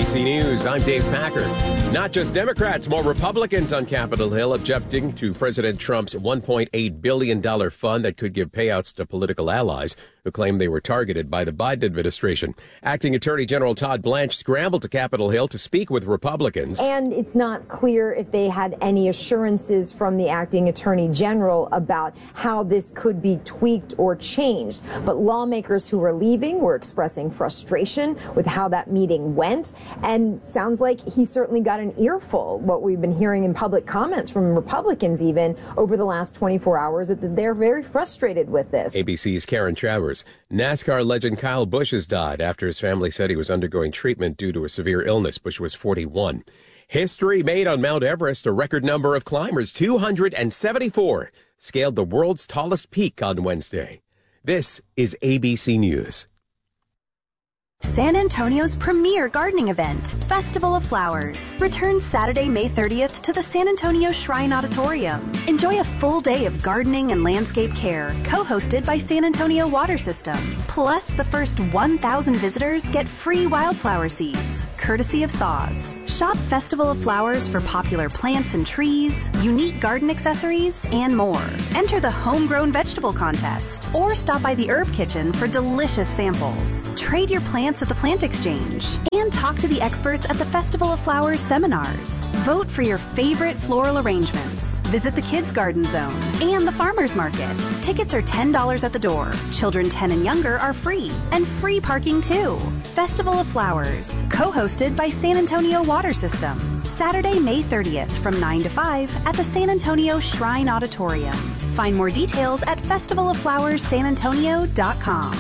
ABC News, I'm Dave Packer. Not just Democrats, more Republicans on Capitol Hill objecting to President Trump's $1.8 billion fund that could give payouts to political allies who claim they were targeted by the Biden administration. Acting Attorney General Todd Blanche scrambled to Capitol Hill to speak with Republicans. And it's not clear if they had any assurances from the Acting Attorney General about how this could be tweaked or changed. But lawmakers who were leaving were expressing frustration with how that meeting went, and sounds like he certainly got an earful. What we've been hearing in public comments from Republicans even over the last 24 hours, that they're very frustrated with this. ABC's Karen Travers. NASCAR legend Kyle Busch has died after his family said he was undergoing treatment due to a severe illness. Busch was 41. History made on Mount Everest. A record number of climbers, 274, scaled the world's tallest peak on Wednesday. This is ABC News. San Antonio's premier gardening event, Festival of Flowers, returns Saturday, May 30th to the San Antonio Shrine Auditorium. Enjoy a full day of gardening and landscape care, co-hosted by San Antonio Water System. Plus, the first 1,000 visitors get free wildflower seeds, courtesy of Saws. Shop Festival of Flowers for popular plants and trees, unique garden accessories, and more. Enter the Homegrown Vegetable Contest, or stop by the Herb Kitchen for delicious samples. Trade your plants at the Plant Exchange, and talk to the experts at the Festival of Flowers seminars. Vote for your favorite floral arrangements. Visit the Kids Garden Zone and the Farmers Market. Tickets are $10 at the door. Children 10 and younger are free, and free parking too. Festival of Flowers, co-hosted by San Antonio Water System. Saturday, May 30th from 9 to 5 at the San Antonio Shrine Auditorium. Find more details at festivaloflowerssanantonio.com.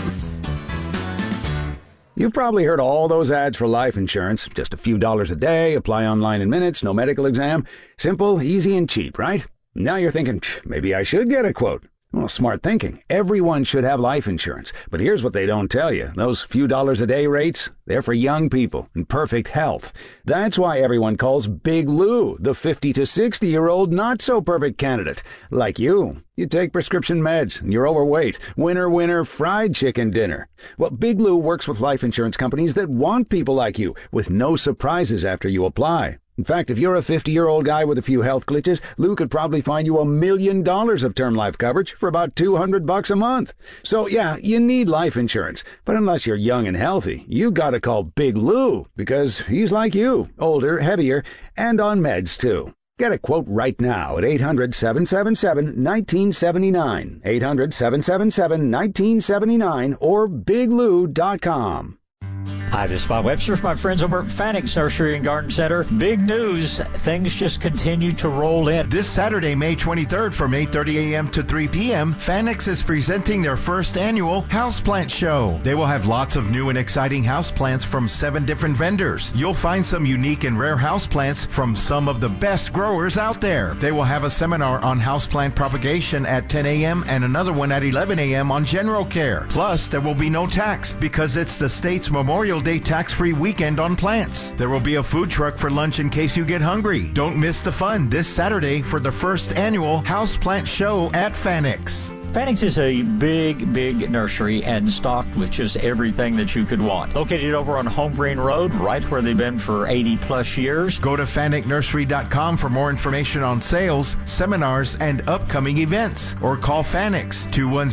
You've probably heard all those ads for life insurance. Just a few dollars a day, apply online in minutes, no medical exam. Simple, easy, and cheap, right? Now you're thinking, maybe I should get a quote. Well, smart thinking. Everyone should have life insurance. But here's what they don't tell you. Those few dollars a day rates, they're for young people in perfect health. That's why everyone calls Big Lou the 50 to 60-year-old not-so-perfect candidate. Like you. You take prescription meds, and you're overweight. Winner, winner, fried chicken dinner. Well, Big Lou works with life insurance companies that want people like you, with no surprises after you apply. In fact, if you're a 50-year-old guy with a few health glitches, Lou could probably find you $1 million of term life coverage for about $200 a month. So, yeah, you need life insurance. But unless you're young and healthy, you gotta call Big Lou, because he's like you, older, heavier, and on meds, too. Get a quote right now at 800-777-1979, 800-777-1979, or biglou.com. Hi, this is Bob Webster from my friends over at Fanix Nursery and Garden Center. Big news, things just continue to roll in. This Saturday, May 23rd from 8:30 a.m. to 3 p.m., Fanix is presenting their first annual Houseplant Show. They will have lots of new and exciting houseplants from 7 different vendors. You'll find some unique and rare houseplants from some of the best growers out there. They will have a seminar on houseplant propagation at 10 a.m. and another one at 11 a.m. on general care. Plus, there will be no tax because it's the state's Memorial Day tax-free weekend on plants. There will be a food truck for lunch in case you get hungry. Don't miss the fun this Saturday for the first annual Houseplant Show at Fanix. Fanix is a big nursery and stocked with just everything that you could want. Located over on Home Green Road, right where they've been for 80-plus years. Go to FanicNursery.com for more information on sales, seminars, and upcoming events. Or call Fanix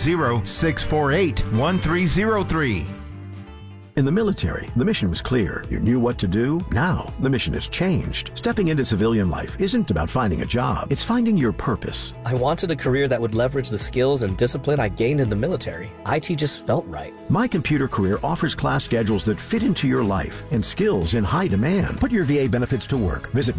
210-648-1303. In the military, the mission was clear. You knew what to do. Now, the mission has changed. Stepping into civilian life isn't about finding a job. It's finding your purpose. I wanted a career that would leverage the skills and discipline I gained in the military. IT just felt right. My Computer Career offers class schedules that fit into your life and skills in high demand. Put your VA benefits to work. Visit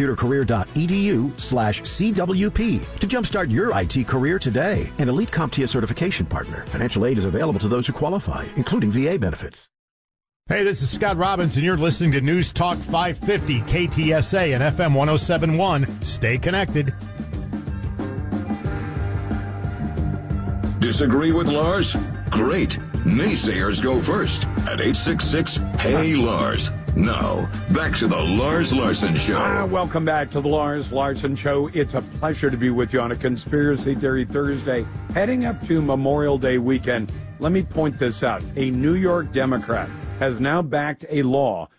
mycomputercareer.edu/CWP to jumpstart your IT career today. An elite CompTIA certification partner. Financial aid is available to those who qualify, including VA benefits. Hey, this is Scott Robbins, and you're listening to News Talk 550 KTSA and FM 107.1. Stay connected. Disagree with Lars? Great. Naysayers go first at 866-HEY-LARS. Now, back to the Lars Larson Show. Welcome back to the Lars Larson Show. It's a pleasure to be with you on a Conspiracy Theory Thursday. Heading up to Memorial Day weekend, let me point this out. A New York Democrat has now backed a law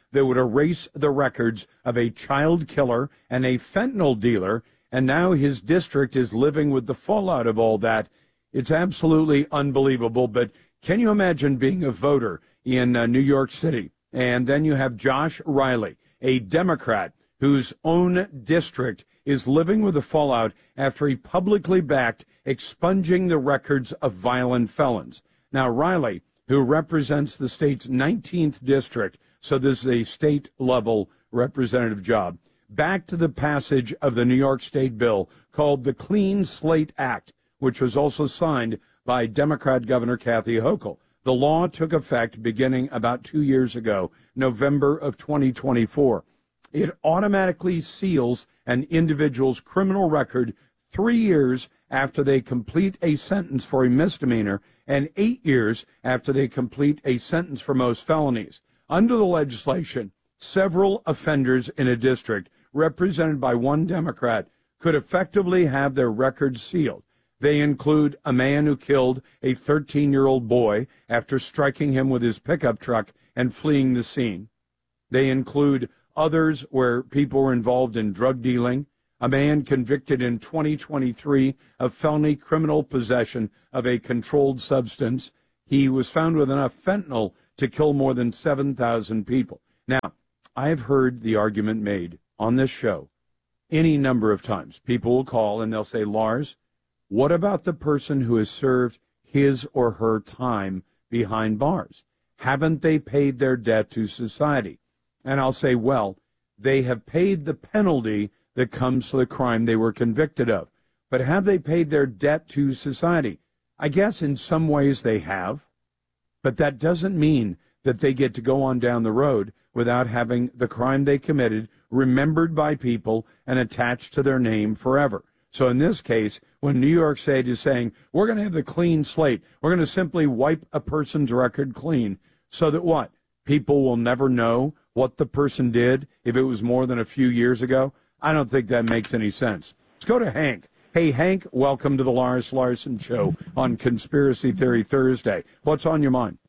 that would erase the records of a child killer and a fentanyl dealer, and now his district is living with the fallout of all that. It's absolutely unbelievable, but can you imagine being a voter in New York City? And then you have Josh Riley, a Democrat whose own district is living with the fallout after he publicly backed expunging the records of violent felons. Now, Riley, who represents the state's 19th district, so this is a state-level representative job, backed the passage of the New York State bill called the Clean Slate Act, which was also signed by Democrat Governor Kathy Hochul. The law took effect beginning about 2 years ago, November of 2024. It automatically seals an individual's criminal record 3 years after they complete a sentence for a misdemeanor and 8 years after they complete a sentence for most felonies. Under the legislation, several offenders in a district represented by one Democrat could effectively have their records sealed. They include a man who killed a 13-year-old boy after striking him with his pickup truck and fleeing the scene. They include others where people were involved in drug dealing, a man convicted in 2023 of felony criminal possession of a controlled substance. He was found with enough fentanyl to kill more than 7,000 people. Now, I have heard the argument made on this show any number of times. People will call and they'll say, Lars, what about the person who has served his or her time behind bars? Haven't they paid their debt to society? And I'll say, well, they have paid the penalty that comes to the crime they were convicted of. But have they paid their debt to society? I guess in some ways they have. But that doesn't mean that they get to go on down the road without having the crime they committed remembered by people and attached to their name forever. So in this case, when New York State is saying, we're going to have the clean slate, we're going to simply wipe a person's record clean, so that what? People will never know what the person did if it was more than a few years ago? I don't think that makes any sense. Let's go to Hank. Hey, Hank, welcome to the Lars Larson Show on Conspiracy Theory Thursday. What's on your mind?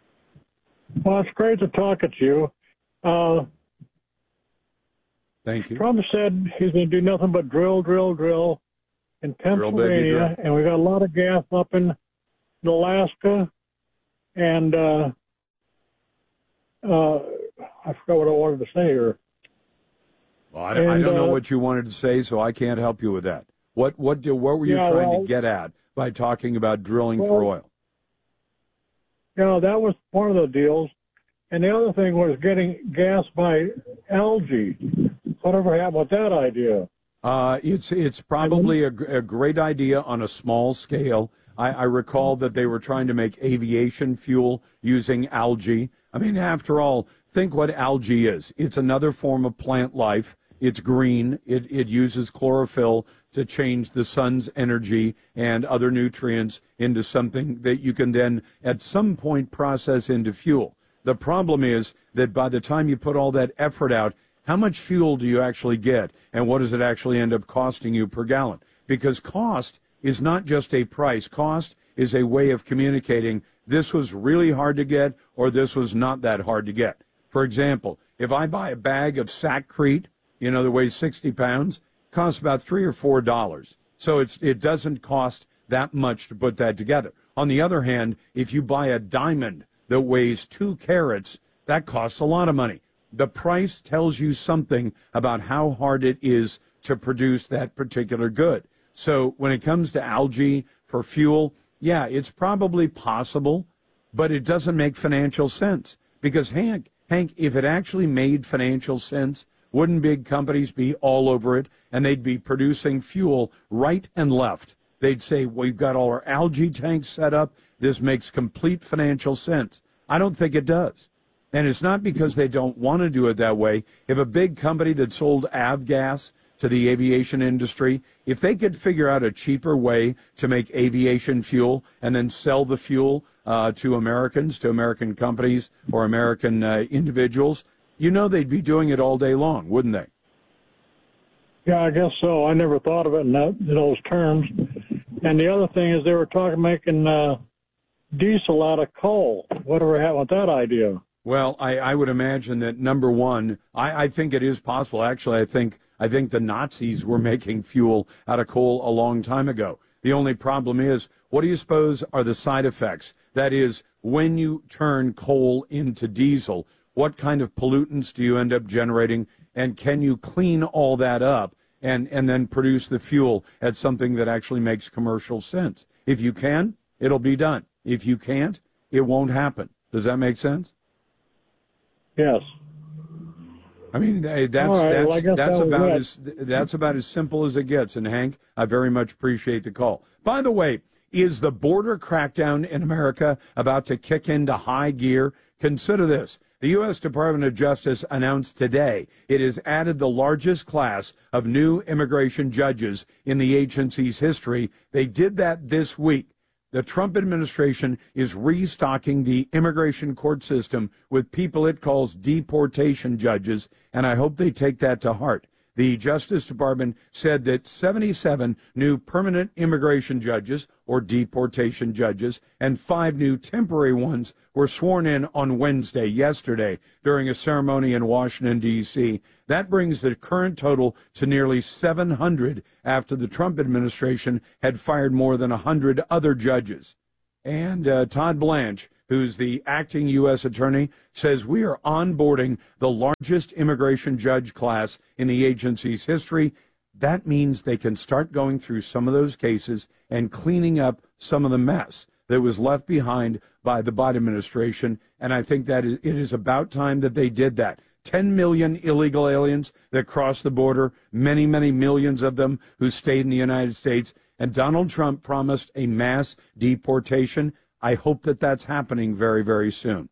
Well, it's great to talk at you. Thank you. Trump said he's going to do nothing but drill in Pennsylvania, and we got a lot of gas up in Alaska, and I forgot what I wanted to say here. Well, I don't know what you wanted to say, so I can't help you with that. What were you trying to get at by talking about drilling for oil? Yeah, that was one of the deals. And the other thing was getting gas by algae. Whatever happened with that idea? It's probably a great idea on a small scale. I recall that they were trying to make aviation fuel using algae. I mean, after all, think what algae is. It's another form of plant life. It's green. It uses chlorophyll to change the sun's energy and other nutrients into something that you can then at some point process into fuel. The problem is that by the time you put all that effort out, how much fuel do you actually get, and what does it actually end up costing you per gallon? Because cost is not just a price. Cost is a way of communicating this was really hard to get or this was not that hard to get. For example, if I buy a bag of Sackcrete, that weighs 60 pounds, it costs about $3 or $4. So it doesn't cost that much to put that together. On the other hand, if you buy a diamond that weighs 2 carats, that costs a lot of money. The price tells you something about how hard it is to produce that particular good. So when it comes to algae for fuel, yeah, it's probably possible, but it doesn't make financial sense. Because, Hank, if it actually made financial sense, wouldn't big companies be all over it, and they'd be producing fuel right and left? They'd say, we've got all our algae tanks set up. This makes complete financial sense. I don't think it does. And it's not because they don't want to do it that way. If a big company that sold avgas to the aviation industry, if they could figure out a cheaper way to make aviation fuel and then sell the fuel to Americans, to American companies or American individuals, they'd be doing it all day long, wouldn't they? Yeah, I guess so. I never thought of it in those terms. And the other thing is they were talking making diesel out of coal. Whatever happened with that idea? Well, I would imagine that, number one, I think it is possible. Actually, I think the Nazis were making fuel out of coal a long time ago. The only problem is, what do you suppose are the side effects? That is, when you turn coal into diesel, what kind of pollutants do you end up generating, and can you clean all that up and then produce the fuel at something that actually makes commercial sense? If you can, it'll be done. If you can't, it won't happen. Does that make sense? Yes. I mean, that's about as simple as it gets. And Hank, I very much appreciate the call. By the way, is the border crackdown in America about to kick into high gear? Consider this. The U.S. Department of Justice announced today it has added the largest class of new immigration judges in the agency's history. They did that this week. The Trump administration is restocking the immigration court system with people it calls deportation judges, and I hope they take that to heart. The Justice Department said that 77 new permanent immigration judges, or deportation judges, and 5 new temporary ones were sworn in on Wednesday, yesterday, during a ceremony in Washington, D.C. That brings the current total to nearly 700 after the Trump administration had fired more than 100 other judges. And Todd Blanche, who's the acting U.S. attorney, says we are onboarding the largest immigration judge class in the agency's history. That means they can start going through some of those cases and cleaning up some of the mess that was left behind by the Biden administration. And I think that it is about time that they did that. 10 million illegal aliens that crossed the border, many, many millions of them who stayed in the United States. And Donald Trump promised a mass deportation. I hope that that's happening very, very soon.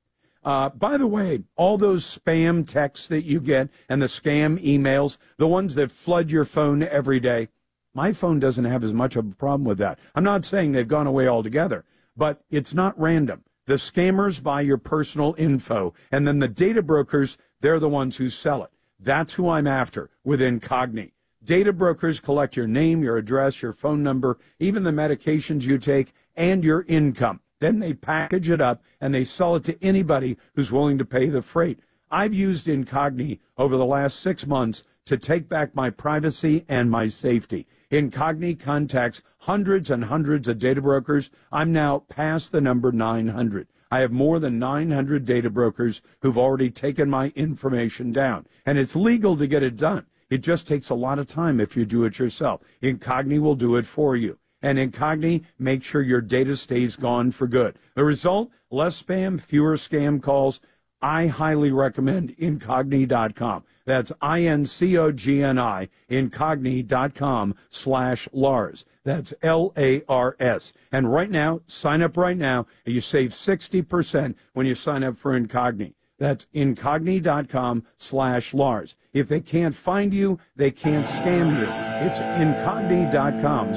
By the way, all those spam texts that you get and the scam emails, the ones that flood your phone every day, my phone doesn't have as much of a problem with that. I'm not saying they've gone away altogether, but it's not random. The scammers buy your personal info, and then the data brokers, they're the ones who sell it. That's who I'm after with Incogni. Data brokers collect your name, your address, your phone number, even the medications you take, and your income. Then they package it up and they sell it to anybody who's willing to pay the freight. I've used Incogni over the last 6 months to take back my privacy and my safety. Incogni contacts hundreds and hundreds of data brokers. I'm now past the number 900. I have more than 900 data brokers who've already taken my information down. And it's legal to get it done. It just takes a lot of time if you do it yourself. Incogni will do it for you. And Incogni makes sure your data stays gone for good. The result, less spam, fewer scam calls. I highly recommend Incogni.com. That's INCOGNI, Incogni.com/Lars. That's LARS. And right now, sign up right now, and you save 60% when you sign up for Incogni. That's Incogni.com/Lars. If they can't find you, they can't scam you. It's Incogni.com.